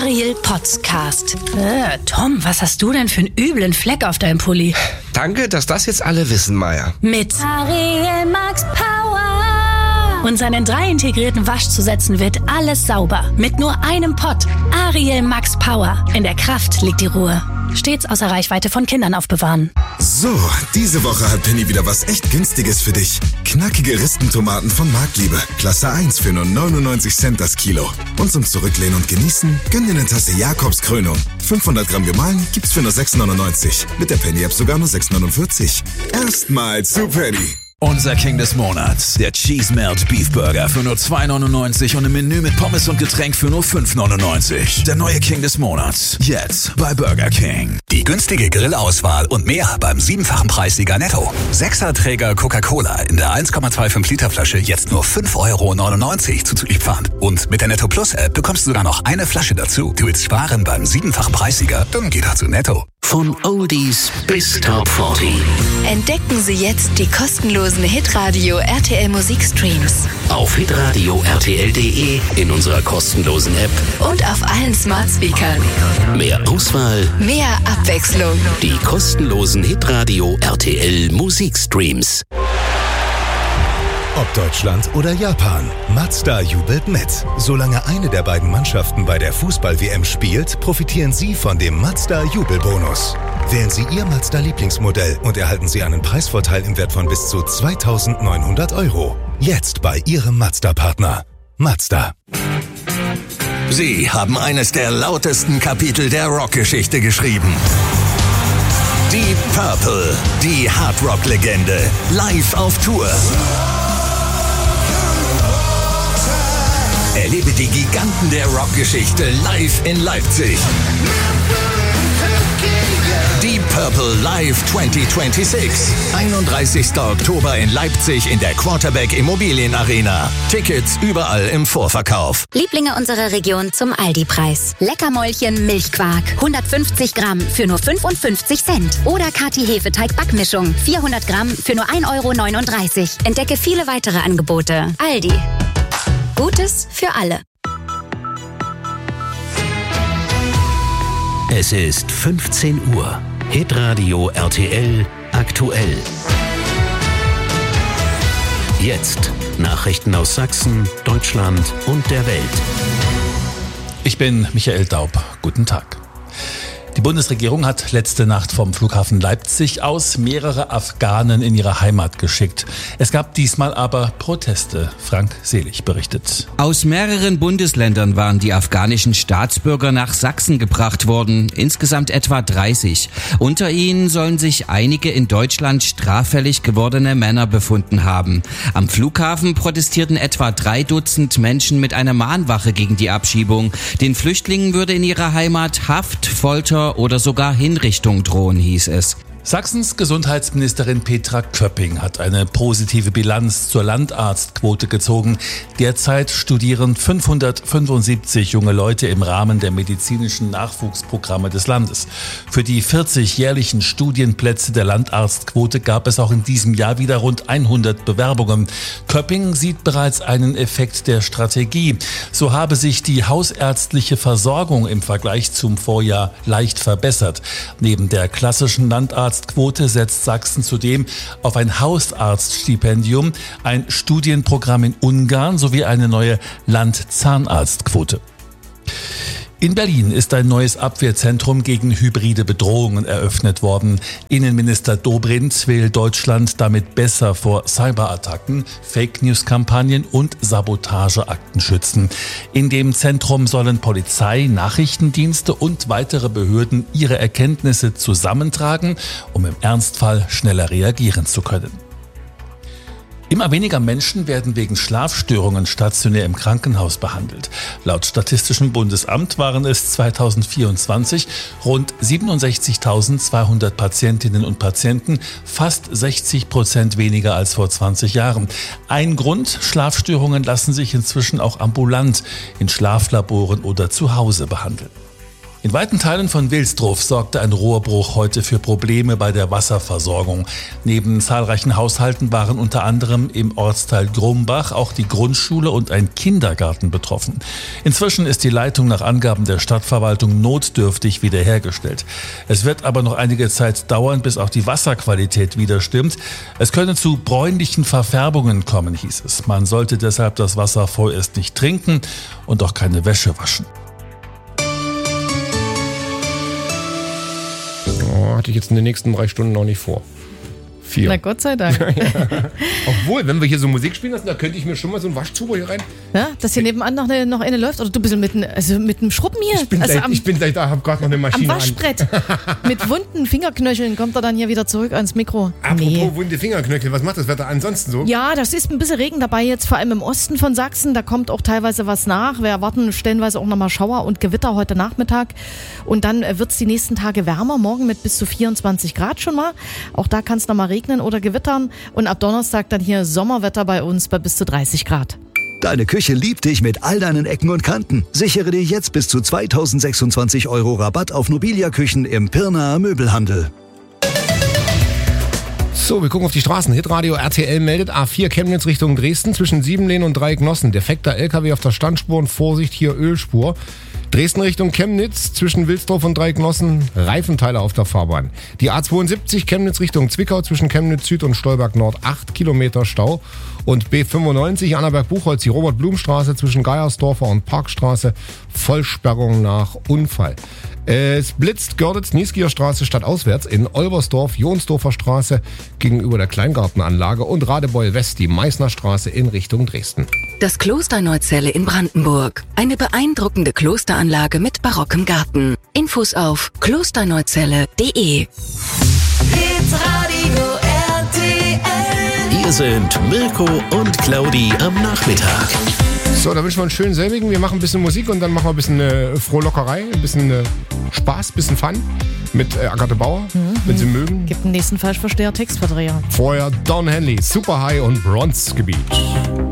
Ariel Podcast. Tom, was hast du denn für einen üblen Fleck auf deinem Pulli? Danke, dass das jetzt alle wissen, Maya. Mit Ariel Max Power. Und seinen 3 integrierten Waschzusätzen wird alles sauber. Mit nur einem Pott. Ariel Max Power. In der Kraft liegt die Ruhe. Stets außer Reichweite von Kindern aufbewahren. So, diese Woche hat Penny wieder was echt Günstiges für dich. Knackige Ristentomaten von Marktliebe. Klasse 1 für nur 99 Cent das Kilo. Und zum Zurücklehnen und Genießen, gönn dir eine Tasse Jakobs Krönung. 500 Gramm gemahlen gibt's für nur 6,99. Mit der Penny-App sogar nur 6,49. Erstmal zu Penny. Unser King des Monats, der Cheese Melt Beef Burger für nur 2,99 und ein Menü mit Pommes und Getränk für nur 5,99. Der neue King des Monats, jetzt bei Burger King. Die günstige Grillauswahl und mehr beim 7-fachen Preissieger Netto. 6er-Träger Coca-Cola in der 1,25 Liter Flasche jetzt nur 5,99 € zuzüglich Pfand. Und mit der Netto Plus App bekommst du sogar noch eine Flasche dazu. Du willst sparen beim 7-fachen Preissieger? Dann geh doch zu Netto. Von Oldies bis Top 40. Entdecken Sie jetzt die kostenlosen Hitradio RTL Musikstreams. Auf hitradio rtl.de, in unserer kostenlosen App und auf allen Smart Speakern. Mehr Auswahl, mehr Abwechslung. Die kostenlosen Hitradio RTL Musikstreams. Ob Deutschland oder Japan, Mazda jubelt mit. Solange eine der beiden Mannschaften bei der Fußball-WM spielt, profitieren Sie von dem Mazda-Jubelbonus. Wählen Sie Ihr Mazda-Lieblingsmodell und erhalten Sie einen Preisvorteil im Wert von bis zu 2.900 €. Jetzt bei Ihrem Mazda-Partner. Mazda. Sie haben eines der lautesten Kapitel der Rockgeschichte geschrieben. Deep Purple, die Hardrock-Legende, live auf Tour. Erlebe die Giganten der Rockgeschichte live in Leipzig. Deep Purple Live 2026. 31. Oktober in Leipzig in der Quarterback Immobilien Arena. Tickets überall im Vorverkauf. Lieblinge unserer Region zum Aldi-Preis. Leckermäulchen Milchquark. 150 Gramm für nur 55 Cent. Oder Kati Hefeteig Backmischung. 400 Gramm für nur 1,39 €. Entdecke viele weitere Angebote. Aldi. Gutes für alle. Es ist 15 Uhr. Hitradio RTL aktuell. Jetzt Nachrichten aus Sachsen, Deutschland und der Welt. Ich bin Michael Daub. Guten Tag. Die Bundesregierung hat letzte Nacht vom Flughafen Leipzig aus mehrere Afghanen in ihre Heimat geschickt. Es gab diesmal aber Proteste. Frank Selig berichtet. Aus mehreren Bundesländern waren die afghanischen Staatsbürger nach Sachsen gebracht worden. Insgesamt etwa 30. Unter ihnen sollen sich einige in Deutschland straffällig gewordene Männer befunden haben. Am Flughafen protestierten etwa 3 Dutzend Menschen mit einer Mahnwache gegen die Abschiebung. Den Flüchtlingen würde in ihrer Heimat Haft, Folter oder sogar Hinrichtung drohen, hieß es. Sachsens Gesundheitsministerin Petra Köpping hat eine positive Bilanz zur Landarztquote gezogen. Derzeit studieren 575 junge Leute im Rahmen der medizinischen Nachwuchsprogramme des Landes. Für die 40 jährlichen Studienplätze der Landarztquote gab es auch in diesem Jahr wieder rund 100 Bewerbungen. Köpping sieht bereits einen Effekt der Strategie. So habe sich die hausärztliche Versorgung im Vergleich zum Vorjahr leicht verbessert. Neben der klassischen Landarztquote setzt Sachsen zudem auf ein Hausarztstipendium, ein Studienprogramm in Ungarn sowie eine neue Landzahnarztquote. In Berlin ist ein neues Abwehrzentrum gegen hybride Bedrohungen eröffnet worden. Innenminister Dobrindt will Deutschland damit besser vor Cyberattacken, Fake-News-Kampagnen und Sabotageakten schützen. In dem Zentrum sollen Polizei, Nachrichtendienste und weitere Behörden ihre Erkenntnisse zusammentragen, um im Ernstfall schneller reagieren zu können. Immer weniger Menschen werden wegen Schlafstörungen stationär im Krankenhaus behandelt. Laut Statistischem Bundesamt waren es 2024 rund 67.200 Patientinnen und Patienten, fast 60% weniger als vor 20 Jahren. Ein Grund: Schlafstörungen lassen sich inzwischen auch ambulant in Schlaflaboren oder zu Hause behandeln. In weiten Teilen von Wilsdruff sorgte ein Rohrbruch heute für Probleme bei der Wasserversorgung. Neben zahlreichen Haushalten waren unter anderem im Ortsteil Grumbach auch die Grundschule und ein Kindergarten betroffen. Inzwischen ist die Leitung nach Angaben der Stadtverwaltung notdürftig wiederhergestellt. Es wird aber noch einige Zeit dauern, bis auch die Wasserqualität wieder stimmt. Es könne zu bräunlichen Verfärbungen kommen, hieß es. Man sollte deshalb das Wasser vorerst nicht trinken und auch keine Wäsche waschen. Hatte ich jetzt in den nächsten 3 Stunden noch nicht vor. 4. Na Gott sei Dank. Obwohl, wenn wir hier so Musik spielen lassen, da könnte ich mir schon mal so einen Waschzuber hier rein. Ja, dass hier nebenan noch eine läuft. Oder du bist mit dem Schrubben hier. Ich bin gleich da, habe gerade noch eine Maschine am Waschbrett. Mit wunden Fingerknöcheln kommt er dann hier wieder zurück ans Mikro. Apropos wunde Fingerknöchel, was macht das Wetter ansonsten so? Ja, das ist ein bisschen Regen dabei jetzt, vor allem im Osten von Sachsen. Da kommt auch teilweise was nach. Wir erwarten stellenweise auch nochmal Schauer und Gewitter heute Nachmittag. Und dann wird es die nächsten Tage wärmer. Morgen mit bis zu 24 Grad schon mal. Auch da kann es nochmal regnen oder gewittern. Und ab Donnerstag dann hier Sommerwetter bei uns bei bis zu 30 Grad. Deine Küche liebt dich mit all deinen Ecken und Kanten. Sichere dir jetzt bis zu 2026 € Rabatt auf Nobilia-Küchen im Pirnaer Möbelhandel. So, wir gucken auf die Straßen. Hitradio RTL meldet A4 Chemnitz Richtung Dresden zwischen Siebenlehn und Dreiecknossen. Defekter LKW auf der Standspur und Vorsicht, hier Ölspur. Dresden Richtung Chemnitz zwischen Wilsdruff und Dreiecknossen, Reifenteile auf der Fahrbahn. Die A72 Chemnitz Richtung Zwickau zwischen Chemnitz Süd und Stolberg Nord 8 Kilometer Stau. Und B95 Annaberg-Buchholz, die Robert-Blum-Straße zwischen Geiersdorfer und Parkstraße, Vollsperrung nach Unfall. Es blitzt Görlitz-Niesgier-Straße stadtauswärts in Olbersdorf, Jonsdorfer Straße gegenüber der Kleingartenanlage und Radebeul West, die Meißner Straße in Richtung Dresden. Das Kloster Neuzelle in Brandenburg. Eine beeindruckende Klosteranlage mit barockem Garten. Infos auf klosterneuzelle.de. Hier sind Mirko und Claudi am Nachmittag. So, da wünschen wir einen schönen selbigen. Wir machen ein bisschen Musik und dann machen wir ein bisschen Frohlockerei, ein bisschen Spaß, ein bisschen Fun mit Agathe Bauer, wenn Sie mögen. Gibt einen nächsten Falschversteher Textverdreher. Vorher Don Henley, Super High und Bronze Gebiet.